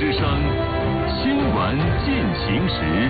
之声新闻进行时。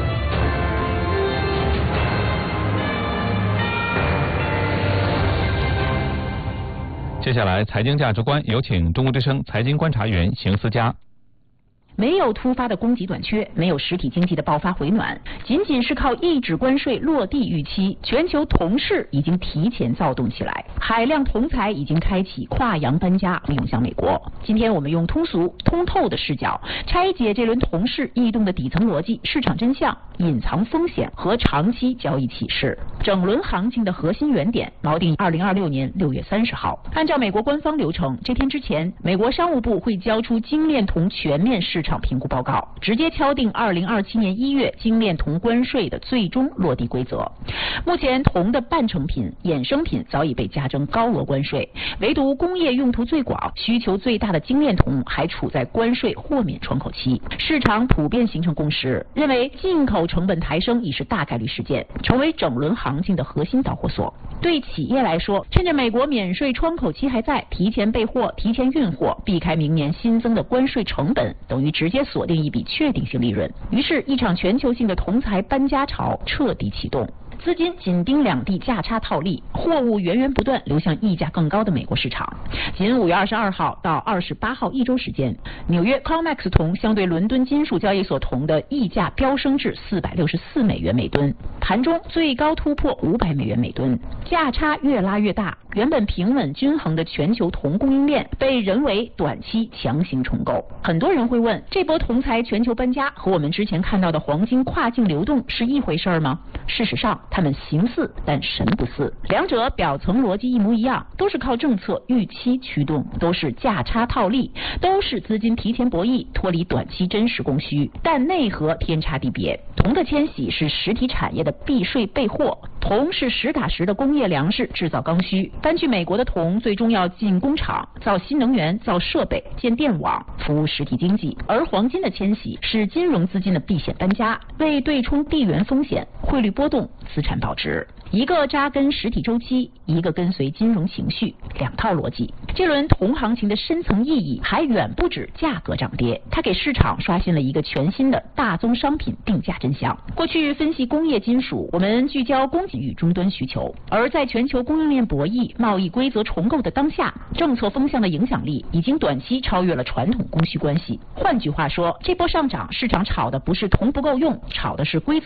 接下来，财经价值观有请中国之声财经观察员邢思佳。 没有突发的供给短缺，没有实体经济的爆发回暖，仅仅是靠抑制关税落地预期，全球铜市已经提前躁动起来，海量铜材已经开启跨洋搬家，涌向美国。今天我们用通俗通透的视角，拆解这轮铜市异动的底层逻辑、市场真相、隐藏风险和长期交易启示。整轮行情的核心原点锚定2026年6月30号。按照美国官方流程，这天之前，美国商务部会交出精炼铜全面市场评估报告，直接敲定2027年1月精炼铜关税的最终落地规则。目前，铜的半成品、衍生品早已被加征高额关税，唯独工业用途最广、需求最大的精炼铜还处在关税豁免窗口期。市场普遍形成共识，认为进口成本抬升已是大概率事件，成为整轮行情的核心导火索。对企业来说，趁着美国免税窗口期还在，提前备货、提前运货，避开明年新增的关税成本，等于直接锁定一笔确定性利润。于是，一场全球性的铜材搬家潮彻底启动。资金紧盯两地价差套利，货物源源不断流向溢价更高的美国市场。仅5月22号到28号一周时间，纽约 COMEX 铜相对伦敦金属交易所铜的溢价飙升至464美元每吨，盘中最高突破500美元每吨，价差越拉越大。原本平稳均衡的全球铜供应链被人为短期强行重构。很多人会问，这波铜材全球搬家和我们之前看到的黄金跨境流动是一回事吗？事实上，它们形似但神不似，两者表层逻辑一模一样，都是靠政策预期驱动，都是价差套利，都是资金提前博弈，脱离短期真实供需，但内核天差地别。铜的迁徙是实体产业的避税备货，铜是实打实的工业粮食，制造刚需。搬去美国的铜最终要进工厂，造新能源，造设备，建电网，服务实体经济。而黄金的迁徙是金融资金的避险搬家，为对冲地缘风险、汇率波动，资产保值。一个扎根实体周期，一个跟随金融情绪，两套逻辑。这轮铜行情的深层意义还远不止价格涨跌，它给市场刷新了一个全新的大宗商品定价真相。过去分析工业金属，我们聚焦供给与终端需求，而在全球供应链博弈、贸易规则重构的当下，政策风向的影响力已经短期超越了传统供需关系。换句话说，这波上涨，市场炒的不是铜不够用，炒的是规则